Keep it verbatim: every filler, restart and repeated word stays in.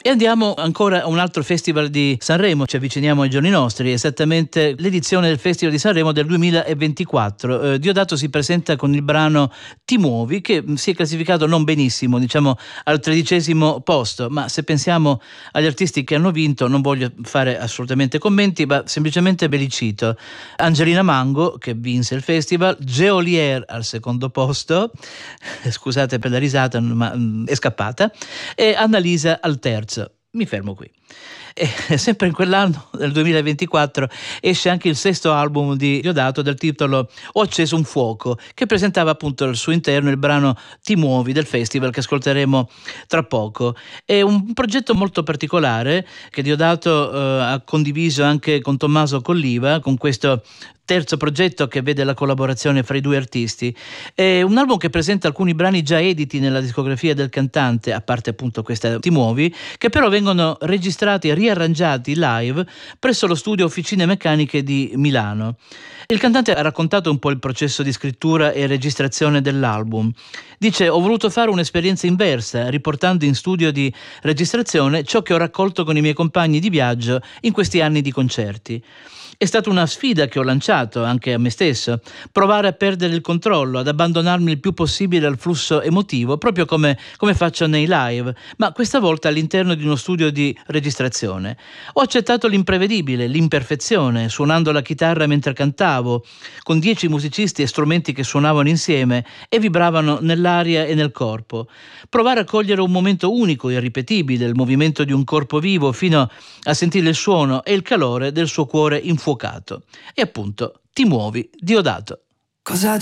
E andiamo ancora a un altro festival di Sanremo, ci avviciniamo ai giorni nostri, esattamente l'edizione del Festival di Sanremo del duemilaventiquattro. Eh, Diodato si presenta con il brano Ti muovi, che si è classificato non benissimo, diciamo al tredicesimo posto, ma se pensiamo agli artisti che hanno vinto non voglio fare assolutamente commenti, ma semplicemente ve li cito. Angelina Mango, che vinse il festival, Geolier al secondo posto, scusate per la risata ma mm, è scappata, e Annalisa al terzo. Mi fermo qui. E sempre in quell'anno, nel duemilaventiquattro, esce anche il sesto album di Diodato dal titolo Ho acceso un fuoco, che presentava appunto al suo interno il brano Ti muovi del festival che ascolteremo tra poco. È un progetto molto particolare che Diodato eh, ha condiviso anche con Tommaso Colliva, con questo terzo progetto che vede la collaborazione fra i due artisti. È un album che presenta alcuni brani già editi nella discografia del cantante, a parte appunto questa Ti muovi, che però vengono registrati e riarrangiati live presso lo studio Officine Meccaniche di Milano. Il cantante ha raccontato un po' il processo di scrittura e registrazione dell'album. Dice: ho voluto fare un'esperienza inversa, riportando in studio di registrazione ciò che ho raccolto con i miei compagni di viaggio in questi anni di concerti. È stata una sfida che ho lanciato anche a me stesso, provare a perdere il controllo, ad abbandonarmi il più possibile al flusso emotivo, proprio come, come faccio nei live, ma questa volta all'interno di uno studio di registrazione. Ho accettato l'imprevedibile, l'imperfezione, suonando la chitarra mentre cantavo, con dieci musicisti e strumenti che suonavano insieme e vibravano nell'aria e nel corpo. Provare a cogliere un momento unico, irripetibile, il movimento di un corpo vivo, fino a sentire il suono e il calore del suo cuore infuocato. E appunto, Ti muovi, Diodato. Cosa